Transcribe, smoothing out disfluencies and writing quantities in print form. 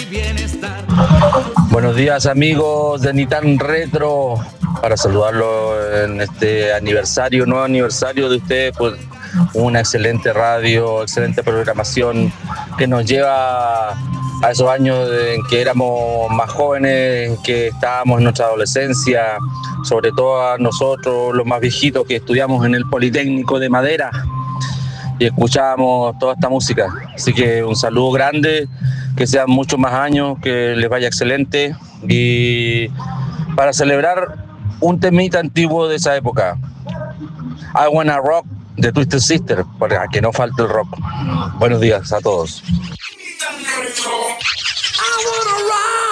Buenos días amigos de Nitan Retro, para saludarlos en este aniversario, nuevo aniversario de ustedes, pues una excelente radio, excelente programación que nos lleva a esos años en que éramos más jóvenes, que estábamos en nuestra adolescencia, sobre todo a nosotros los más viejitos que estudiamos en el Politécnico de Madera y escuchábamos toda esta música. Así que un saludo grande, que sean muchos más años, que les vaya excelente, y para celebrar un temita antiguo de esa época, I Wanna Rock de Twisted Sister, para que no falte el rock. Buenos días a todos. I wanna